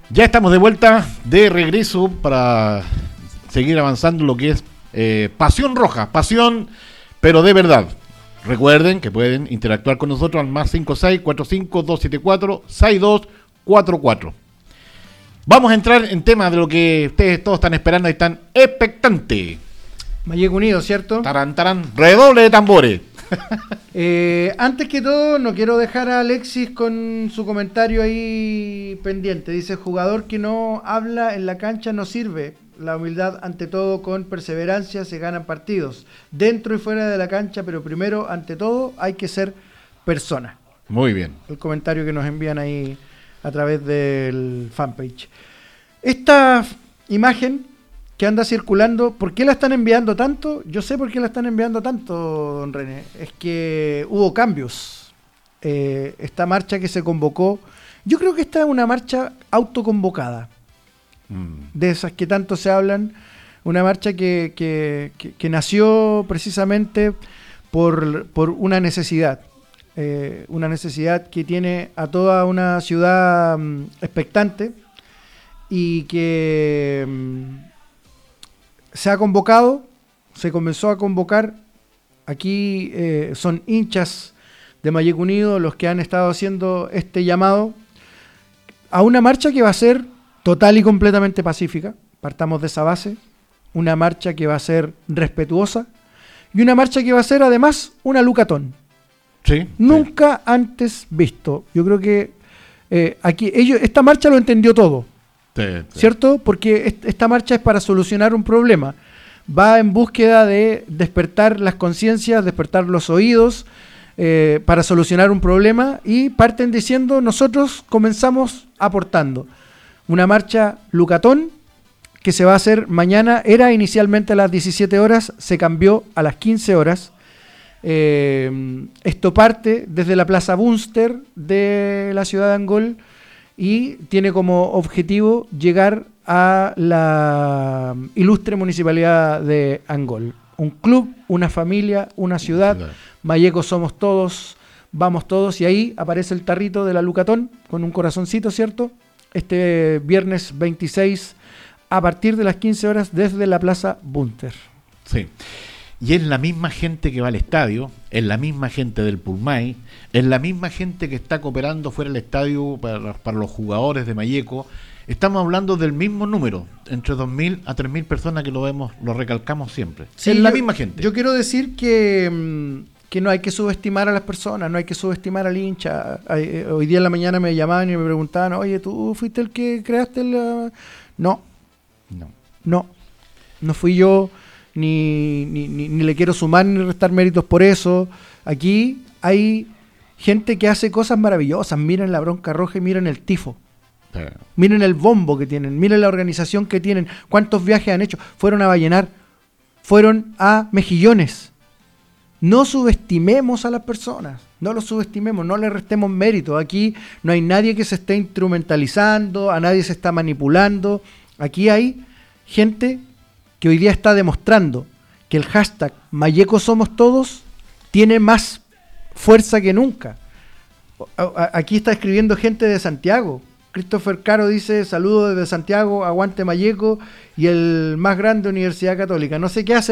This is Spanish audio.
Ya estamos de vuelta, de regreso para seguir avanzando en lo que es Pasión Roja, pasión, pero de verdad. Recuerden que pueden interactuar con nosotros al más 5645-274-6244. Vamos a entrar en temas de lo que ustedes todos están esperando y están expectantes. Malleco Unido, ¿cierto? Tarán, tarán, redoble de tambores. Antes que todo, no quiero dejar a Alexis con su comentario ahí pendiente. Dice, jugador que no habla en la cancha no sirve. La humildad ante todo, con perseverancia se ganan partidos. Dentro y fuera de la cancha, pero primero, ante todo, hay que ser persona. Muy bien. El comentario que nos envían ahí a través del fanpage. Esta imagen que anda circulando, ¿por qué la están enviando tanto? Yo sé por qué la están enviando tanto, don René. Es que hubo cambios. Esta marcha que se convocó, yo creo que esta es una marcha autoconvocada, de esas que tanto se hablan, una marcha que nació precisamente por una necesidad que tiene a toda una ciudad expectante, y que se comenzó a convocar. Aquí son hinchas de Malleco Unido los que han estado haciendo este llamado a una marcha que va a ser total y completamente pacífica. Partamos de esa base. Una marcha que va a ser respetuosa y una marcha que va a ser además una Lucatón. Sí. Nunca antes visto. Yo creo que aquí esta marcha lo entendió todo. Sí. ¿Cierto? Porque esta marcha es para solucionar un problema. Va en búsqueda de despertar las conciencias, despertar los oídos, para solucionar un problema, y parten diciendo, nosotros comenzamos aportando. Una marcha Lucatón que se va a hacer mañana. Era inicialmente a las 17 horas, se cambió a las 15 horas. Esto parte desde la Plaza Bunster de la ciudad de Angol y tiene como objetivo llegar a la ilustre municipalidad de Angol. Un club, una familia, una ciudad. Malleco somos todos, vamos todos, y ahí aparece el tarrito de la Lucatón con un corazoncito, ¿cierto? Este viernes 26 a partir de las 15 horas desde la Plaza Bunter. Sí. Y es la misma gente que va al estadio, es la misma gente del Pulmay, es la misma gente que está cooperando fuera del estadio para los jugadores de Malleco. Estamos hablando del mismo número, entre 2.000 a 3.000 personas, que lo recalcamos siempre. Sí, es la misma gente. Yo quiero decir que no hay que subestimar a las personas, no hay que subestimar al hincha. Hoy día en la mañana me llamaban y me preguntaban, oye, ¿tú fuiste el que creaste el...? No fui yo. Ni le quiero sumar ni restar méritos por eso. Aquí hay gente que hace cosas maravillosas. Miren la bronca roja y miren el tifo. Miren el bombo que tienen, miren la organización que tienen. ¿Cuántos viajes han hecho? Fueron a Vallenar, fueron a Mejillones. No subestimemos a las personas, no los subestimemos, no le restemos mérito. Aquí no hay nadie que se esté instrumentalizando, a nadie se está manipulando. Aquí hay gente que hoy día está demostrando que el hashtag Malleco Somos Todos tiene más fuerza que nunca. Aquí está escribiendo gente de Santiago. Christopher Caro dice, saludos desde Santiago, aguante Malleco y el más grande Universidad Católica. No sé qué hace